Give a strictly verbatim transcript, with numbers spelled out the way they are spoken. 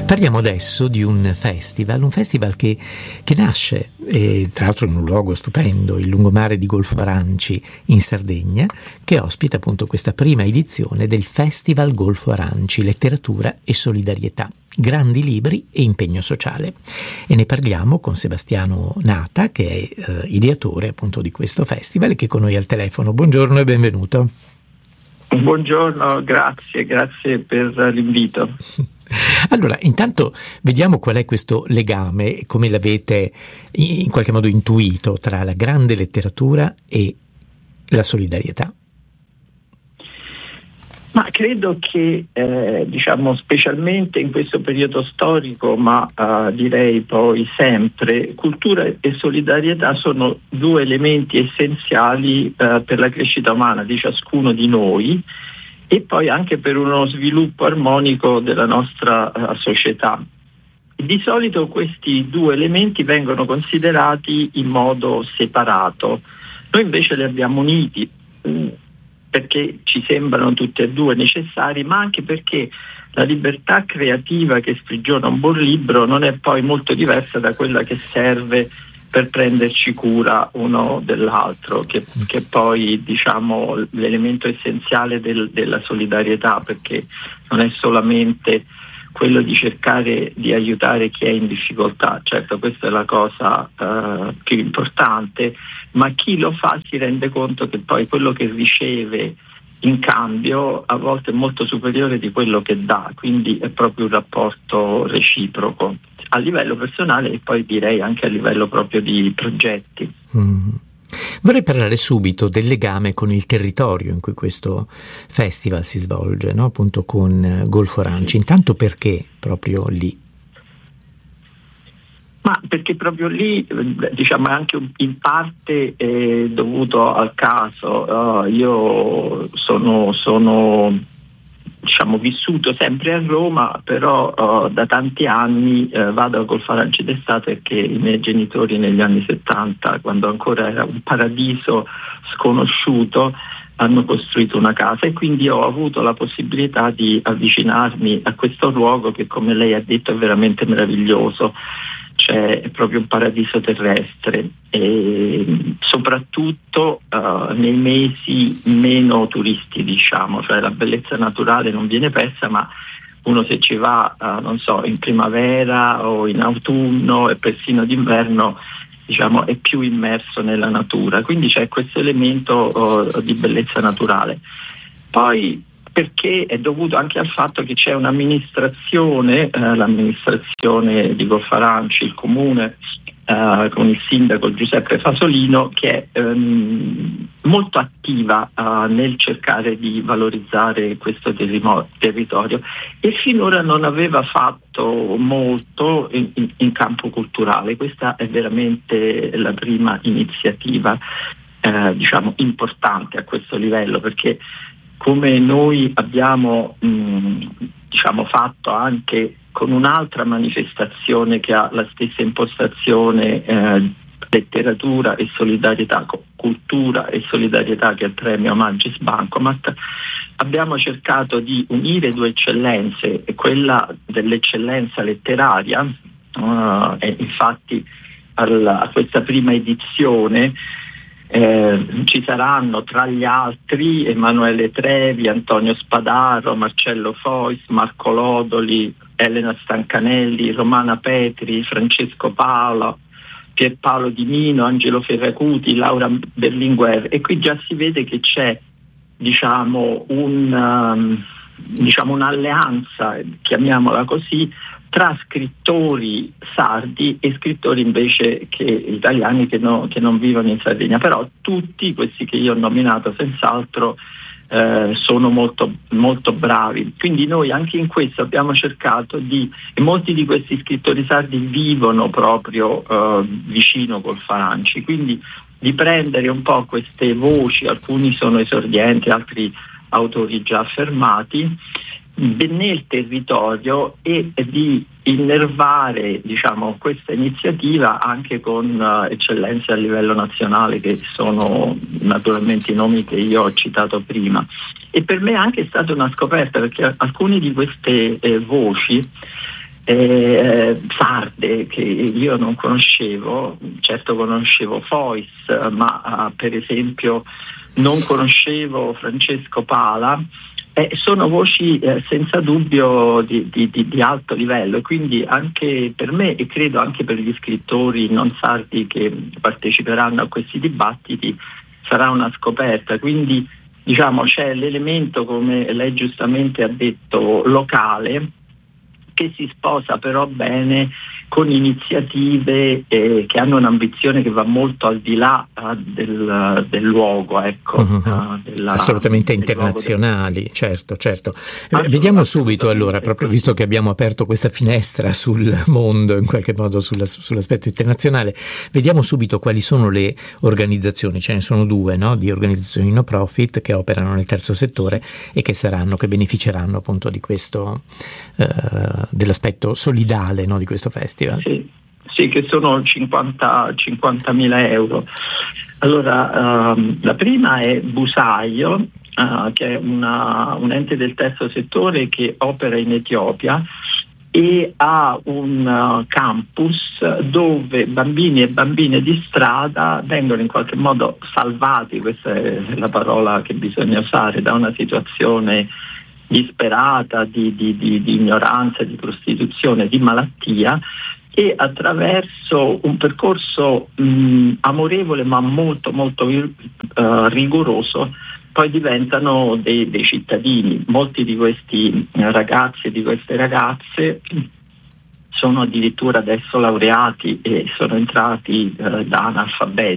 Parliamo adesso di un festival, un festival che, che nasce, eh, tra l'altro in un luogo stupendo, il lungomare di Golfo Aranci in Sardegna, che ospita appunto questa prima edizione del Festival Golfo Aranci, letteratura e solidarietà, grandi libri e impegno sociale. E ne parliamo con Sebastiano Nata, che è eh, ideatore appunto di questo festival e che è con noi al telefono. Buongiorno e benvenuto. Buongiorno, grazie, grazie per l'invito. Allora, intanto vediamo qual è questo legame, come l'avete in qualche modo intuito, tra la grande letteratura e la solidarietà. Ma credo che, eh, diciamo, specialmente in questo periodo storico, ma eh, direi poi sempre, cultura e solidarietà sono due elementi essenziali eh, per la crescita umana di ciascuno di noi e poi anche per uno sviluppo armonico della nostra uh, società. Di solito questi due elementi vengono considerati in modo separato, noi invece li abbiamo uniti mh, perché ci sembrano tutti e due necessari, ma anche perché la libertà creativa che sprigiona un buon libro non è poi molto diversa da quella che serve per prenderci cura uno dell'altro, che, che poi diciamo l'elemento essenziale del, della solidarietà, perché non è solamente quello di cercare di aiutare chi è in difficoltà, certo questa è la cosa uh, più importante, ma chi lo fa si rende conto che poi quello che riceve in cambio a volte è molto superiore di quello che dà, quindi è proprio un rapporto reciproco a livello personale e poi direi anche a livello proprio di progetti. Mm. Vorrei parlare subito del legame con il territorio in cui questo festival si svolge, no? Appunto con Golfo Aranci. Intanto perché proprio lì? Ma perché proprio lì, diciamo, è anche in parte eh, dovuto al caso. Uh, io sono, sono diciamo, vissuto sempre a Roma, però uh, da tanti anni uh, vado a Golfo Aranci d'estate perché i miei genitori negli anni settanta, quando ancora era un paradiso sconosciuto, hanno costruito una casa e quindi ho avuto la possibilità di avvicinarmi a questo luogo che, come lei ha detto, è veramente meraviglioso. Cioè è proprio un paradiso terrestre e soprattutto uh, nei mesi meno turisti, diciamo, cioè la bellezza naturale non viene persa, ma uno se ci va uh, non so in primavera o in autunno e persino d'inverno, diciamo, è più immerso nella natura, quindi c'è questo elemento uh, di bellezza naturale. Poi perché è dovuto anche al fatto che c'è un'amministrazione, eh, l'amministrazione di Golfo Aranci, il comune, eh, con il sindaco Giuseppe Fasolino, che è ehm, molto attiva eh, nel cercare di valorizzare questo terimo- territorio e finora non aveva fatto molto in, in, in campo culturale. Questa è veramente la prima iniziativa eh, diciamo importante a questo livello, perché come noi abbiamo mh, diciamo fatto anche con un'altra manifestazione che ha la stessa impostazione, eh, letteratura e solidarietà, cultura e solidarietà, che è il premio Magis Bancomat, abbiamo cercato di unire due eccellenze, quella dell'eccellenza letteraria, uh, e infatti alla, a questa prima edizione Eh, ci saranno tra gli altri Emanuele Trevi, Antonio Spadaro, Marcello Fois, Marco Lodoli, Elena Stancanelli, Romana Petri, Francesco Paolo, Pierpaolo Di Mino, Angelo Ferracuti, Laura Berlinguer, e qui già si vede che c'è diciamo, un, um, diciamo un'alleanza, chiamiamola così, tra scrittori sardi e scrittori invece che italiani che, no, che non vivono in Sardegna, però tutti questi che io ho nominato senz'altro eh, sono molto, molto bravi, quindi noi anche in questo abbiamo cercato di, e molti di questi scrittori sardi vivono proprio eh, vicino Golfo Aranci, quindi di prendere un po' queste voci, alcuni sono esordienti, altri autori già affermati, nel territorio e di innervare diciamo, questa iniziativa anche con uh, eccellenze a livello nazionale, che sono naturalmente i nomi che io ho citato prima. E per me anche è stata una scoperta, perché alcune di queste eh, voci eh, sarde che io non conoscevo. Certo conoscevo Fois, ma uh, per esempio non conoscevo Francesco Pala. Eh, sono voci eh, senza dubbio di, di, di, di alto livello, e quindi anche per me, e credo anche per gli scrittori non sardi che parteciperanno a questi dibattiti, sarà una scoperta. Quindi diciamo c'è l'elemento, come lei giustamente ha detto, locale, che si sposa però bene con iniziative eh, che hanno un'ambizione che va molto al di là uh, del, del luogo, ecco, uh-huh. uh, della, assolutamente internazionali, del... certo, certo. Eh, vediamo subito allora, proprio visto che abbiamo aperto questa finestra sul mondo, in qualche modo sulla, sull'aspetto internazionale, vediamo subito quali sono le organizzazioni. Ce ne sono due, no? Di organizzazioni no profit che operano nel terzo settore e che saranno, che beneficeranno appunto di questo, eh, dell'aspetto solidale, no? Di questo festival. Sì, sì, che sono cinquantamila euro. Allora, um, la prima è Busaio, uh, che è una, un ente del terzo settore che opera in Etiopia e ha un uh, campus dove bambini e bambine di strada vengono in qualche modo salvati, questa è la parola che bisogna usare, da una situazione disperata di, di, di, di ignoranza, di prostituzione, di malattia, e attraverso un percorso mh, amorevole ma molto molto uh, rigoroso poi diventano dei, dei cittadini. Molti di questi ragazzi e di queste ragazze sono addirittura adesso laureati e sono entrati uh, da analfabeti.